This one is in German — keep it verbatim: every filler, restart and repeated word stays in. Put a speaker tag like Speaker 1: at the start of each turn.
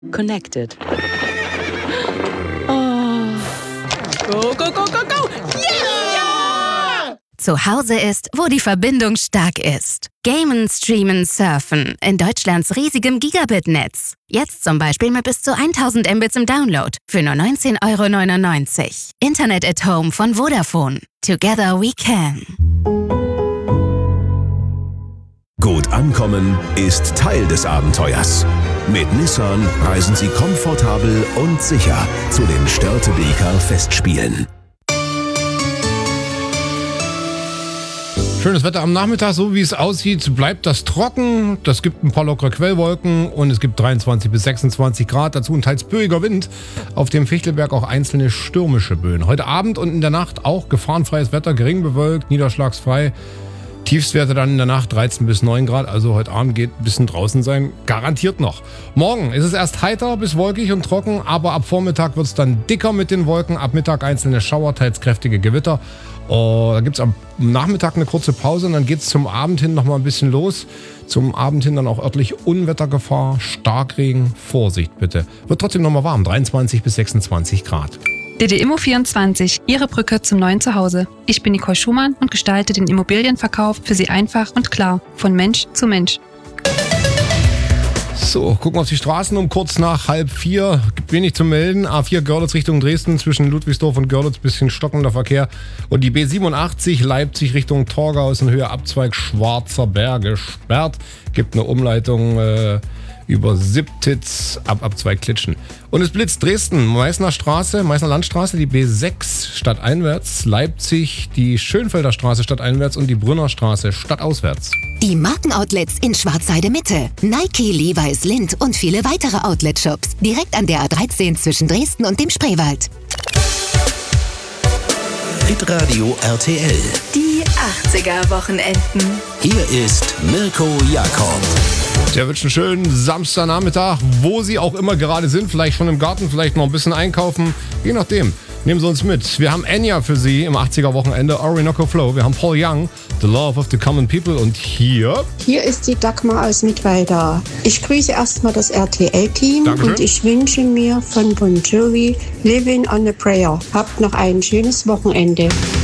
Speaker 1: Connected. Oh. Go, go, go, go, go! Yeah!
Speaker 2: Zu Hause ist, wo die Verbindung stark ist. Gamen, streamen, surfen. In Deutschlands riesigem Gigabit-Netz. Jetzt zum Beispiel mit bis zu tausend Mbits im Download. Für nur neunzehn Euro neunundneunzig. Internet at Home von Vodafone. Together we can.
Speaker 3: Gut ankommen ist Teil des Abenteuers. Mit Nissan reisen Sie komfortabel und sicher zu den Störtebeker Festspielen.
Speaker 4: Schönes Wetter am Nachmittag, so wie es aussieht, bleibt das trocken. Das gibt ein paar lockere Quellwolken und es gibt dreiundzwanzig bis sechsundzwanzig Grad. Dazu ein teils böiger Wind. Auf dem Fichtelberg auch einzelne stürmische Böen. Heute Abend und in der Nacht auch gefahrenfreies Wetter, gering bewölkt, niederschlagsfrei. Tiefstwerte dann in der Nacht dreizehn bis neun Grad, also heute Abend geht ein bisschen draußen sein, garantiert noch. Morgen ist es erst heiter bis wolkig und trocken, aber ab Vormittag wird es dann dicker mit den Wolken, ab Mittag einzelne Schauer, teils kräftige Gewitter. Oh, da gibt es am Nachmittag eine kurze Pause und dann geht es zum Abend hin nochmal ein bisschen los. Zum Abend hin dann auch örtlich Unwettergefahr, Starkregen, Vorsicht bitte. Wird trotzdem nochmal warm, dreiundzwanzig bis sechsundzwanzig Grad.
Speaker 5: D D Immo vierundzwanzig, Ihre Brücke zum neuen Zuhause. Ich bin Nicole Schumann und gestalte den Immobilienverkauf für Sie einfach und klar, von Mensch zu Mensch.
Speaker 4: So, gucken wir auf die Straßen um kurz nach halb vier. Gibt wenig zu melden. A vier Görlitz Richtung Dresden, zwischen Ludwigsdorf und Görlitz bisschen stockender Verkehr. Und die B siebenundachtzig Leipzig Richtung Torgau ist in Höhe Abzweig Schwarzer Berg gesperrt. Gibt eine Umleitung äh, über Sibtitz ab Abzweig Klitschen. Und es blitzt Dresden, Meißner Straße, Meißner Landstraße, die B sechs stadteinwärts, Leipzig, die Schönfelder Straße stadteinwärts und die Brünner Straße stadtauswärts.
Speaker 6: Die Markenoutlets in Schwarzheide Mitte. Nike, Levi's, Lindt und viele weitere Outlet-Shops. Direkt an der A dreizehn zwischen Dresden und dem Spreewald.
Speaker 3: Hitradio R T L.
Speaker 2: Die achtziger-Wochenenden.
Speaker 3: Hier ist Mirko Jakob.
Speaker 4: Der wünscht einen schönen Samstagnachmittag, wo Sie auch immer gerade sind. Vielleicht schon im Garten, vielleicht noch ein bisschen einkaufen. Je nachdem. Nehmen Sie uns mit. Wir haben Enya für Sie im achtziger-Wochenende, Orinoco Flow. Wir haben Paul Young, The Love of the Common People. Und hier...
Speaker 7: Hier ist die Dagmar aus Mittweida. Ich grüße erstmal das R T L-Team.
Speaker 4: Dankeschön.
Speaker 7: Und ich wünsche mir von Bon Jovi Living on a Prayer. Habt noch ein schönes Wochenende.